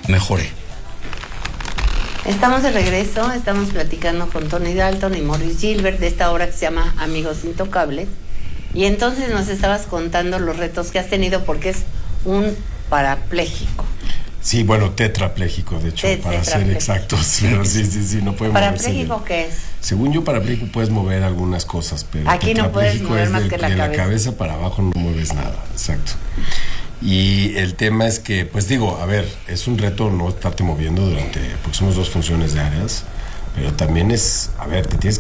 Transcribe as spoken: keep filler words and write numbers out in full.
mejore. Estamos de regreso, estamos platicando con Tony Dalton y Maurice Gilbert de esta obra que se llama Amigos Intocables. Y entonces nos estabas contando los retos que has tenido porque es un parapléjico. Sí, bueno, tetrapléjico, de hecho, Te- para ser tetrapléjico. exactos. Pero sí, sí, sí, no puede moverse. ¿Parapléjico qué es? Según yo, parapléjico puedes mover algunas cosas, pero Aquí no puedes tetrapléjico mover es más del- que la de la cabeza. cabeza para abajo no mueves nada, exacto. Y el tema es que, pues digo, a ver, es un reto no estarte moviendo durante, porque somos dos funciones diarias, pero también es, a ver, te tienes